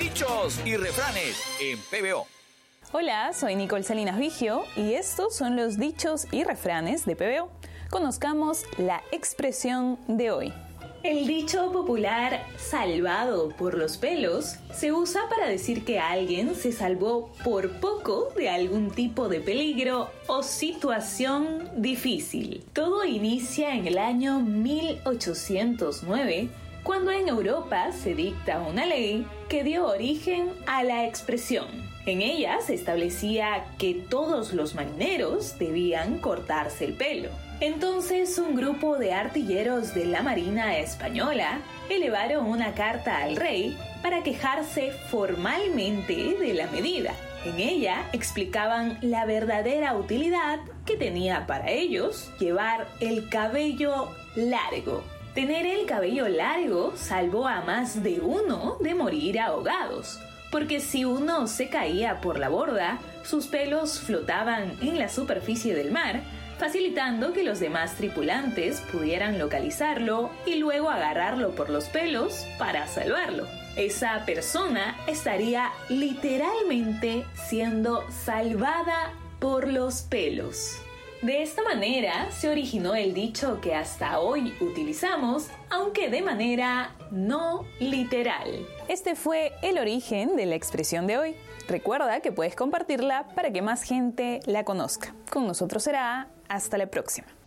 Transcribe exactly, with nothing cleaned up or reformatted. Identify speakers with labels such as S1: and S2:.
S1: Dichos y refranes en P B O.
S2: Hola, soy Nicole Salinas Vigio y estos son los dichos y refranes de P B O. Conozcamos la expresión de hoy. El dicho popular "salvado por los pelos" se usa para decir que alguien se salvó por poco de algún tipo de peligro o situación difícil. Todo inicia en el año mil ochocientos nueve, cuando en Europa se dicta una ley que dio origen a la expresión. En ella se establecía que todos los marineros debían cortarse el pelo. Entonces, un grupo de artilleros de la Marina Española elevaron una carta al rey para quejarse formalmente de la medida. En ella explicaban la verdadera utilidad que tenía para ellos llevar el cabello largo. Tener el cabello largo salvó a más de uno de morir ahogados, porque si uno se caía por la borda, sus pelos flotaban en la superficie del mar, facilitando que los demás tripulantes pudieran localizarlo y luego agarrarlo por los pelos para salvarlo. Esa persona estaría literalmente siendo salvada por los pelos. De esta manera se originó el dicho que hasta hoy utilizamos, aunque de manera no literal. Este fue el origen de la expresión de hoy. Recuerda que puedes compartirla para que más gente la conozca. Con nosotros será hasta la próxima.